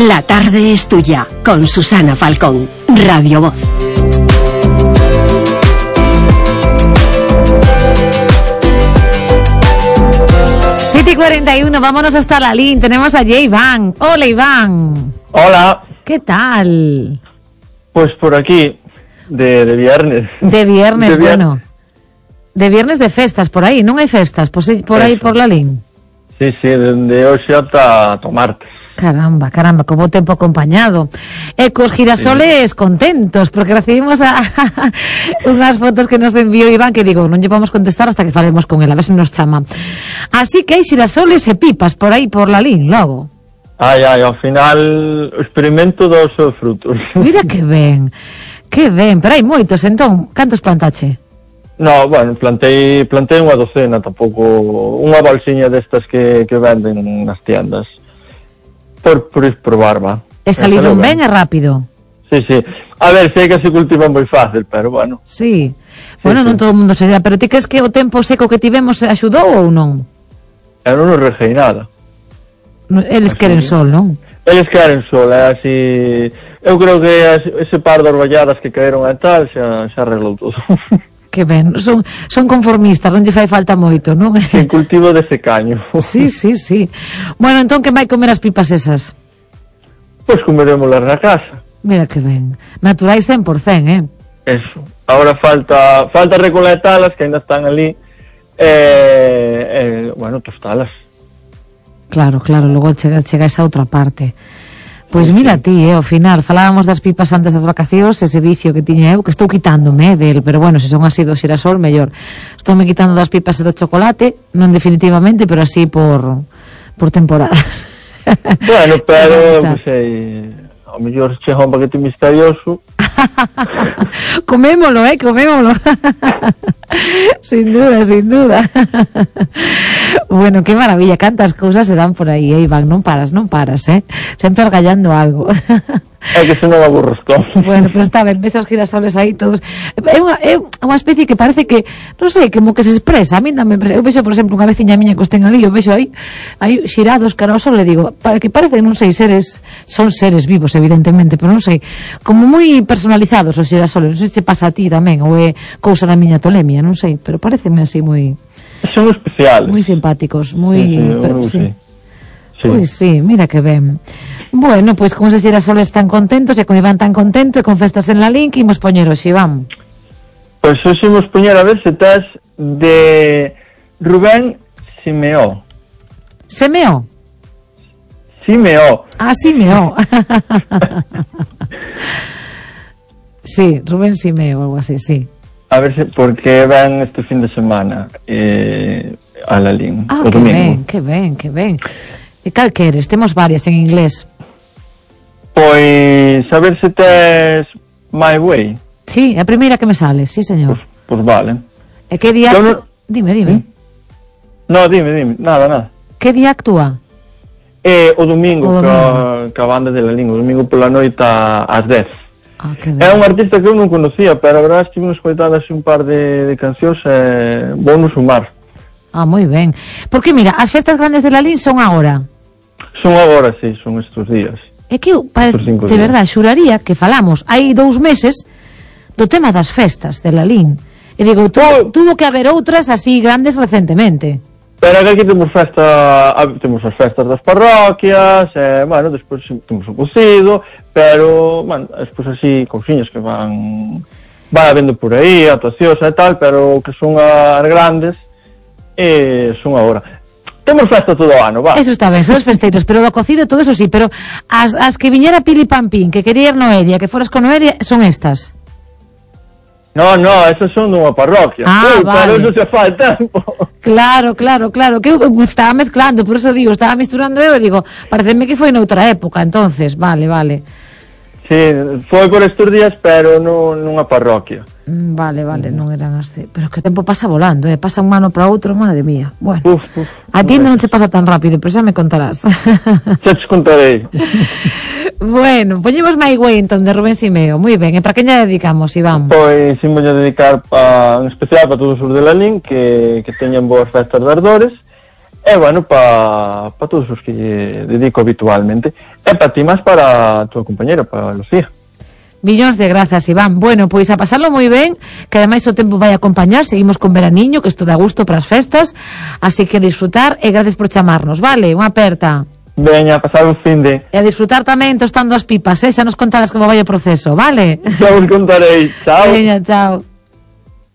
La tarde es tuya, con Susana Falcón, Radio Voz. Y 41, vámonos hasta Lalín. Tenemos a Iván. Hola, Iván. Hola. ¿Qué tal? Pues por aquí, de viernes. De viernes, bueno. De viernes de festas, por aí, non hai festas? Por aí, por Lalín. Sí, dende hoxe ata martes. Caramba, como tempo acompañado. E cos girasoles contentos, porque recibimos unhas fotos que nos enviou Iván, que digo, non lle vamos contestar hasta que falemos con él, a ver se nos chama. Así que hai girasoles e pipas por aí, por Lalín, logo. Ai, ao final, o experimento dos seus frutos. Mira que ben, pero hai moitos, entón, cantos plantache? No, bueno, plantei unha docena, tampouco unha bolsiña destas que venden nas tiendas. Por probar, va. E saliron ben e rápido. Sí. A ver, sei que se cultiva moi fácil, pero bueno. Sí. Bueno, non todo o mundo se dá, pero ti crees que o tempo seco que tivemos axudou ou non? Eu non regei nada. Eles queren sol, non? Eles queren sol, é así. Eu creo que ese par de orballadas que caeron e tal xa arreglou todo. Que ben, son conformistas, non lle fai falta moito, non? En cultivo dese caño. Sí. Bueno, entón, que vai comer as pipas esas? Pois comeremoslas na casa. Mira que ben. Naturais 100%, Eso. Ahora falta recoletalas, que ainda están ali, bueno, tostalas. Claro, logo chega esa outra parte. Pois mira ti, ao final, falábamos das pipas antes das vacacións, ese vicio que tiña eu, que estou quitándome del, pero bueno, se son así do xirasol, mellor. Estoume quitando das pipas e do chocolate, non definitivamente, pero así por temporadas. Bueno, pero, non sei, ao mellor chega un paquete misterioso. Comémolo. Sin duda. Bueno, qué maravilla, cantas cousas se dan por aí, Iván, non paras, sempre argallando algo. É que se non aburros todo. Bueno, pero está ben, ves os girasoles aí todos. É unha especie que parece que, non sei, como que se expresa. A mí dame, eu vexo, por exemplo, unha veciña miña que os ten ali, eu vexo aí xirados cara ao sol, le digo, que parece, non sei, son seres vivos, evidentemente, pero non sei, como moi personalizados os girasoles. Non sei se pasa a ti tamén, ou é cousa da miña tolemia, non sei, pero pareceme así moi... Son especiales. Moi simpáticos, moi... Sí. Pois sí, mira que ben. Bueno, pois con esos girasoles tan contentos e con Iván tan contento e con festas en Lalín, que imos poñer hoxe, Iván? Pois hoxe imos poñer a ver se tes de Rubén Simeó. Simeó? Simeó. Ah, Simeó. Sí, Rubén Simeó, algo así, sí. A ver se, porque ven este fin de semana a Lalín, o domingo. Que ben. E cal queres? Temos varias en inglés. Pois, a ver se tes My Way. Sí, é a primeira que me sale, sí, señor. Pois vale. E que día... Dime. No, dime, nada. Que día actúa? O domingo, ca banda de Lalín, o domingo pola noite ás 10. É un artista que eu non conocía, pero a verdade estive escoitando así un par de cancións e vou no sumar. Ah, moi ben. Porque mira, as festas grandes de Lalín son agora. Son agora, sí, son estes días. É que eu, de verdade, xuraría que falamos hai 2 meses do tema das festas de Lalín. E digo, tuvo que haber outras así grandes recentemente. Pero aquí temos as festas das parroquias, bueno, despois temos o cocido, pero, bueno, despois así cousiñas que van habendo por aí, actuacións e tal, pero que son as grandes, son agora. Temos festa todo o ano, va. Eso está ben, son os festeiros, pero do cocido todo eso sí, pero as que viñera Pili Pampín, que quería ir Noelia, que foras con Noelia, son estas. No, esas son dunha parroquia. Vale. Pero eso se fai tempo. Claro, que eu estaba mezclando, por eso digo, estaba misturando eu e digo, pareceme que foi noutra época, entonces, vale. Sí, foi por estes días, pero nunha parroquia. Vale, non eran así. Pero que o tempo pasa volando, pasa un ano para outro, madre mía. Bueno, a ti non se pasa tan rápido, pero xa me contarás. Xa te contarei. Bueno, poñemos My Way, entón, de Rubén Simeó. Moi ben, e para que lle dedicamos, Iván? Pois, imos a dedicar en especial para todos os de Lalín, que teñan boas festas de ardores, E, bueno, para todos os que lle dedico habitualmente. E para ti máis para a tua compañera, para Lucía. Millóns de grazas, Iván. Bueno, pois a pasarlo moi ben, que ademais o tempo vai acompañar, seguimos con veraniño, que isto dá gusto para as festas, así que disfrutar e gracias por chamarnos, vale? Unha aperta. Veña, a pasar un fin de... E a disfrutar tamén tostando as pipas, xa nos contarás como vai o proceso, vale? Xa vos contarei. Chao. Veña, chao.